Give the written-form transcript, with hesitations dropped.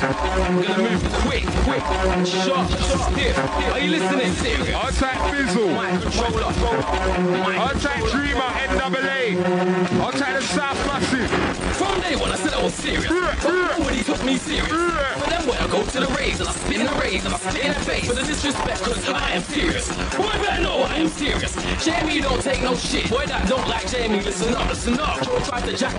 I'm gonna move quick, sharp, stiff. Are you listening? Serious. Outside Bizzle. My controller. Outside Dreamer, NAA. Outside the South Massive. From day one I said I was serious. Nobody took me serious. But then when I go to the raves and I spin the raves and I spit in the face for the disrespect, cause I am serious. Boy, better know I am serious. Jamie don't take no shit. Boy that don't like Jamie, listen up. Joe tried to jack